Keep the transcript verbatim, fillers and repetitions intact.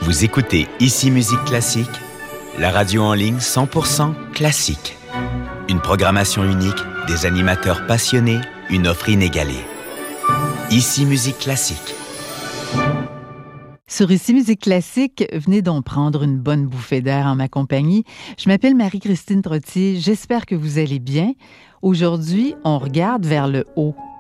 Vous écoutez Ici Musique Classique, la radio en ligne cent pour cent classique. Une programmation unique, des animateurs passionnés, une offre inégalée. Ici Musique Classique. Sur Ici Musique Classique, venez donc prendre une bonne bouffée d'air en ma compagnie. Je m'appelle Marie-Christine Trottier, j'espère que vous allez bien. Aujourd'hui, on regarde vers le haut.